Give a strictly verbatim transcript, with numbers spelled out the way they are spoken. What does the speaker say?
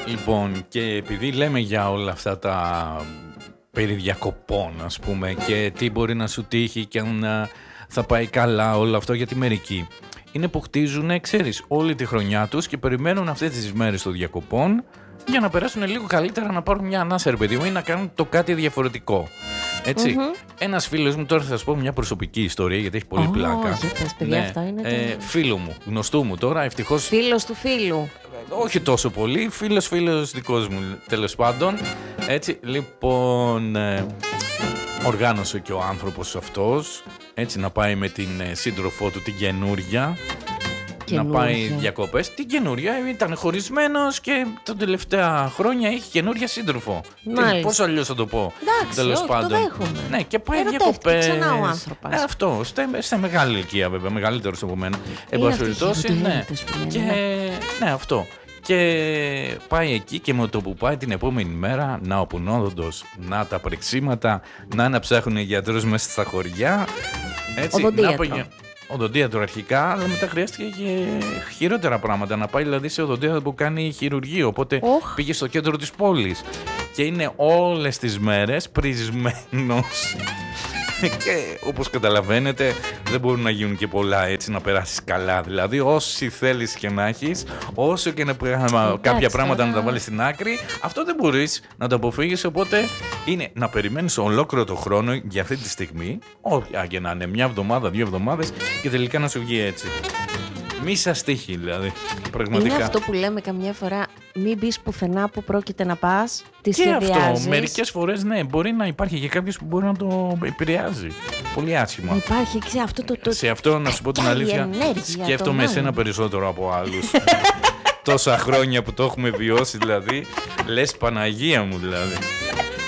Λοιπόν, και επειδή λέμε για όλα αυτά τα περί διακοπών, ας πούμε, και τι μπορεί να σου τύχει και αν θα πάει καλά όλο αυτό, γιατί μερικοί είναι που χτίζουν, ξέρεις, όλη τη χρονιά τους και περιμένουν αυτές τις μέρες των διακοπών για να περάσουν λίγο καλύτερα, να πάρουν μια ανάσα, ρε παιδί μου, ή να κάνουν το κάτι διαφορετικό. Έτσι. Mm-hmm. Ένας φίλος μου, τώρα θα σας πω μια προσωπική ιστορία, γιατί έχει πολύ oh, πλάκα. Για πες, παιδιά, ναι, αυτό είναι ε, το... Φίλο μου, γνωστού μου τώρα, ευτυχώς. Φίλος του φίλου. Όχι τόσο πολύ, φίλος φίλος δικός μου, τέλος πάντων. Έτσι, λοιπόν, ε, οργάνωσε και ο άνθρωπος αυτός, έτσι, να πάει με την ε, σύντροφό του την καινούρια. Καινούργια. Να πάει διακοπές. Την καινούρια ήταν χωρισμένος και τα τελευταία χρόνια έχει καινούρια σύντροφο. Τι, πώς αλλιώς θα το πω. Εντάξει, τέλος πάντων. Το δέχομαι. Ναι, και πάει διακοπές. Ξανά ο άνθρωπος. Ε, αυτό, σε μεγάλη ηλικία βέβαια, μεγαλύτερος από μένα. Εν πάση περιπτώσει, ναι. Και, ναι, αυτό. Και πάει εκεί και με το που πάει την επόμενη μέρα, να ο πουνόδοντος, να τα πρεξίματα, να να ψάχνουν γιατρούς μέσα στα χωριά. Έτσι, να πάει. Οδοντίατρο αρχικά, αλλά μετά χρειάστηκε και χειρότερα πράγματα. Να πάει δηλαδή σε οδοντίατρο που κάνει χειρουργείο. Οπότε oh. πήγε στο κέντρο της πόλης και είναι όλες τις μέρες πρισμένος. Και όπως καταλαβαίνετε, δεν μπορούν να γίνουν και πολλά έτσι να περάσεις καλά. Δηλαδή, όση θέλεις και να έχεις, όσο και να κάποια πράγματα να τα βάλεις στην άκρη, αυτό δεν μπορείς να το αποφύγεις. Οπότε είναι να περιμένεις ολόκληρο το χρόνο για αυτή τη στιγμή, όχι και να είναι μια εβδομάδα, δύο εβδομάδες, και τελικά να σου βγει έτσι. Μη σας τύχει, δηλαδή. Πραγματικά. Είναι αυτό που λέμε καμιά φορά, μην μπεις πουθενά που πρόκειται να πας, τη και σχεδιάζεις. Αυτό, μερικές φορές, ναι, μπορεί να υπάρχει και κάποιος που μπορεί να το επηρεάζει. Πολύ άσχημα. Υπάρχει, ξέρω, αυτό το, το... Σε αυτό, να σου πω την αλήθεια, σκέφτομαι εσένα περισσότερο από άλλους. Τόσα χρόνια που το έχουμε βιώσει, δηλαδή, λες Παναγία μου, δηλαδή.